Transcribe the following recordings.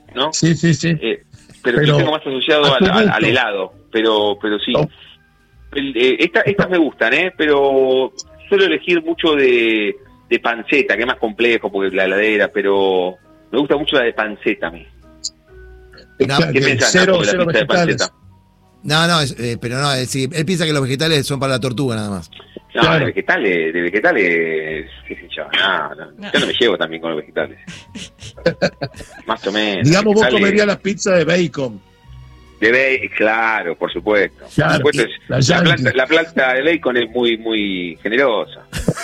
¿no? Sí. Pero que tengo más asociado al helado, pero sí. Oh. Estas me gustan, pero suelo elegir mucho de panceta, que es más complejo porque la heladera, pero me gusta mucho la de panceta a mí. ¿Qué pensás, Napo, de la pizza de panceta? No, pero no, sí, él piensa que los vegetales son para la tortuga nada más. No, claro. de vegetales, qué sé yo, yo no me llevo también con los vegetales. Más o menos. Digamos, vos comerías las pizzas de bacon. Claro, por supuesto. Claro, por supuesto la planta de bacon es muy, muy generosa.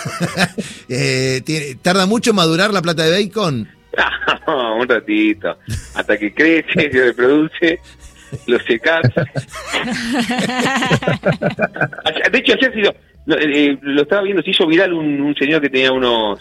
¿Tarda mucho en madurar la plata de bacon? No, un ratito. Hasta que crece, se reproduce, lo secás. De hecho, ayer lo estaba viendo, se hizo viral un señor que tenía unos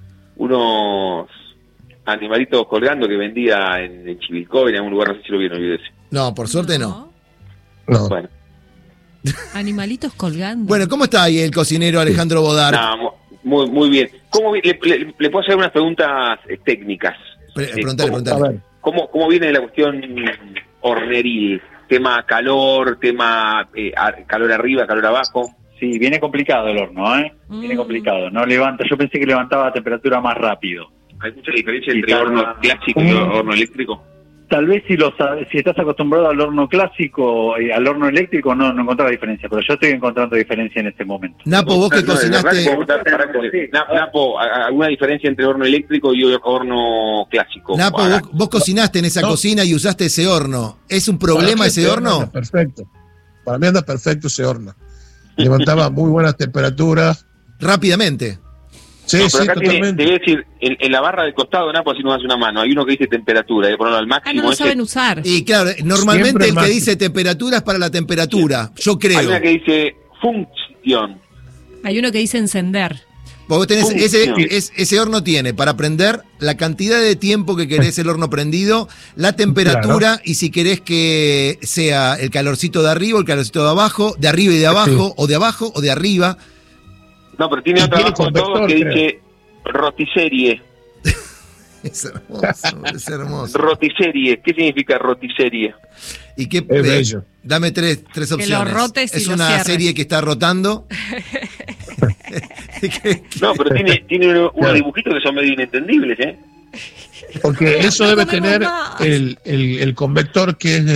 animalitos colgando que vendía en Chivilcoy, en algún lugar, no sé si lo vieron el video ese. No, por suerte no. Bueno. Animalitos colgando. Bueno, ¿cómo está ahí el cocinero Alejandro Bodar? No, muy bien. ¿Le puedo hacer unas preguntas técnicas? Preguntale. ¿Cómo viene la cuestión horneril? Tema calor, calor arriba, calor abajo. Sí, viene complicado el horno, Viene complicado. No levanta. Yo pensé que levantaba a temperatura más rápido. ¿Hay mucha diferencia entre horno clásico y horno eléctrico? Tal vez si estás acostumbrado al horno clásico, al horno eléctrico, no encontrás diferencia, pero yo estoy encontrando diferencia en este momento. Napo, vos que cocinaste... Napo, ¿alguna diferencia entre horno eléctrico y horno clásico? Napo, vos cocinaste en esa cocina y usaste ese horno. ¿Es un problema ese horno? Perfecto. Para mí anda perfecto ese horno. Levantaba muy buenas temperaturas. Rápidamente. Sí, totalmente. Te voy a decir, en la barra del costado, Napo, así no das una mano. Hay uno que dice temperatura, hay que ponerlo al máximo. No lo saben usar. Y claro, normalmente el que dice temperatura es para la temperatura, yo creo. Hay una que dice función. Hay uno que dice encender. Vos tenés ese horno tiene para prender la cantidad de tiempo que querés el horno prendido, la temperatura, y si querés que sea el calorcito de arriba o el calorcito de abajo, de arriba y de abajo, o de abajo o de arriba. No, pero tiene otro abajo todo que dice rotiserie. Es hermoso. Rotiserie. ¿Qué significa rotiserie? ¿Y qué? Es bello. Dame tres opciones. Que lo rotes y es lo una cierres. serie que está rotando. No, pero tiene unos dibujitos que son medio inentendibles, Porque eso debe tener el convector, que es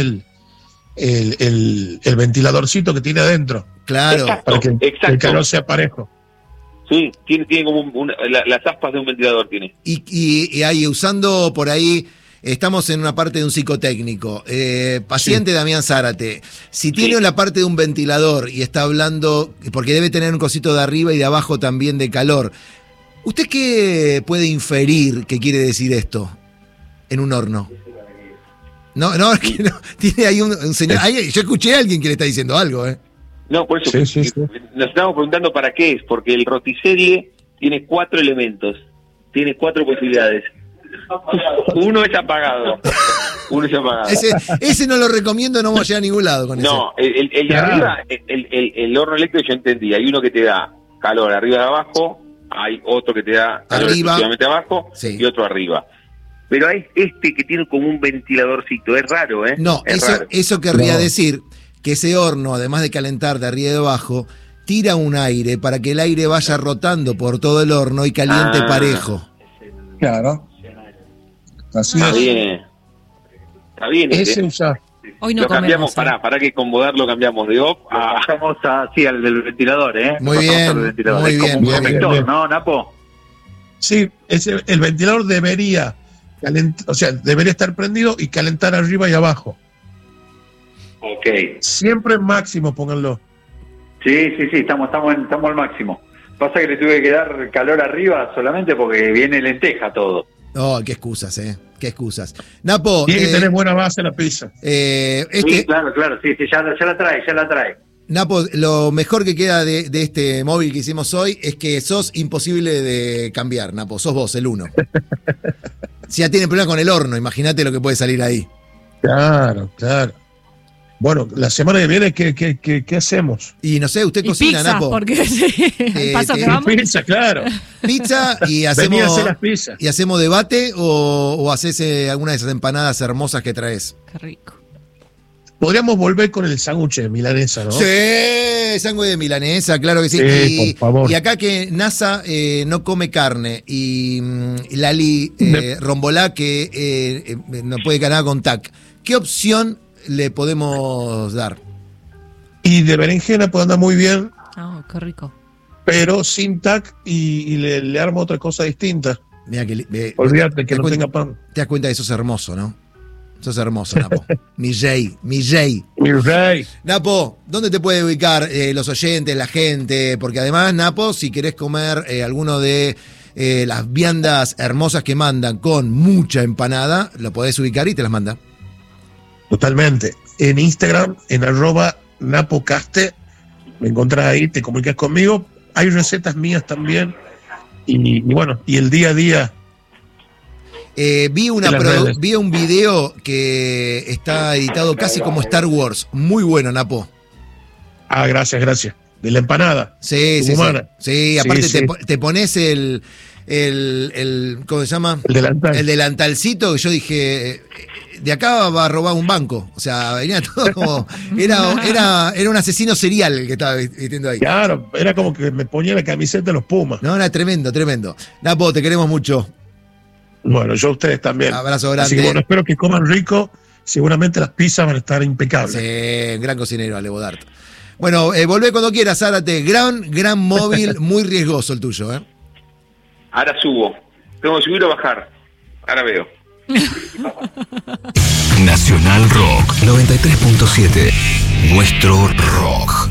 el ventiladorcito que tiene adentro. Claro. Para que el calor sea parejo. Sí, tiene como las aspas de un ventilador tiene. Y ahí, usando por ahí, estamos en una parte de un psicotécnico. Paciente Damián Zárate, si tiene la parte de un ventilador y está hablando, porque debe tener un cosito de arriba y de abajo también de calor, ¿usted qué puede inferir que quiere decir esto en un horno? No, es que no. Tiene ahí un señor. Yo escuché a alguien que le está diciendo algo, No, por eso sí. Nos estamos preguntando para qué es, porque el rotiserie tiene 4 elementos, tiene 4 posibilidades. Uno es apagado. Ese no lo recomiendo, no vamos a llegar a ningún lado con eso. No, el de arriba, el horno eléctrico yo entendí, hay uno que te da calor arriba y abajo, hay otro que te da calor exclusivamente abajo y otro arriba. Pero hay este que tiene como un ventiladorcito, es raro, No, eso querría decir que ese horno, además de calentar de arriba y de abajo, tira un aire para que el aire vaya rotando por todo el horno y caliente parejo. Claro. Así Está es. bien. Está bien. Ese usa. Hoy no lo cambiamos, comemos, para que con Bodar lo cambiamos de off a... Pasamos al del ventilador, Muy bien, muy bien. Como un convector, bien. ¿no, Napo? Sí, el ventilador debería debería estar prendido y calentar arriba y abajo. Ok. Siempre máximo, pónganlo. Sí, estamos al máximo. Pasa que le tuve que dar calor arriba solamente porque viene lenteja todo. Oh, qué excusas, qué excusas. Napo, Tiene que tener buena base la pizza. Sí, claro, sí, ya la trae. Napo, lo mejor que queda de este móvil que hicimos hoy es que sos imposible de cambiar, Napo, sos vos, el uno. Si ya tiene problema con el horno, imagínate lo que puede salir ahí. Claro. Bueno, la semana que viene, ¿qué hacemos? Y no sé, usted Y cocina, pizzas, Napo. porque sí, al paso que vamos. Pizza, claro. Pizza y Venía a hacemos, hacer las pizzas. y hacemos debate o haces alguna de esas empanadas hermosas que traes. Qué rico. Podríamos volver con el sándwich de milanesa, ¿no? Sí, sangüe de milanesa, claro que sí. Sí, por favor. Y acá que NASA no come carne y Lali Rombolá que no puede ganar con TAC, ¿qué opción le podemos dar? Y de berenjena puede andar muy bien, Oh, qué rico. pero sin tac y le armo otra cosa distinta. Mira que Olvídate que te no cuenta- tenga pan. Te das cuenta que sos hermoso, ¿no? Sos hermoso, Napo. Mi Jay. Mi rey. Napo, ¿dónde te puede ubicar los oyentes, la gente? Porque además, Napo, si querés comer alguno de las viandas hermosas que mandan con mucha empanada, lo podés ubicar y te las manda. Totalmente. En Instagram, en @napocaste, me encontrás ahí, te comunicas conmigo. Hay recetas mías también. Y bueno, y el día a día. Vi un video que está editado casi como Star Wars. Muy bueno, Napo. Ah, gracias. De la empanada. Sí, humana. sí, aparte Sí. te pones el ¿cómo se llama? El delantal. El delantalcito, que yo dije, de acá va a robar un banco. O sea, venía todo como. Era un asesino serial el que estaba vistiendo ahí. Claro, era como que me ponía la camiseta de los Pumas. No, era tremendo, tremendo. Napo, te queremos mucho. Bueno, yo a ustedes también. Abrazo grande. Así que bueno, espero que coman rico. Seguramente las pizzas van a estar impecables. Sí, un gran cocinero, Ale Bodart. Bueno, volvé cuando quieras, Zárate. Gran móvil, muy riesgoso el tuyo, ¿eh? Ahora subo. Tengo que subir o bajar. Ahora veo. Nacional Rock 93.7. Nuestro rock.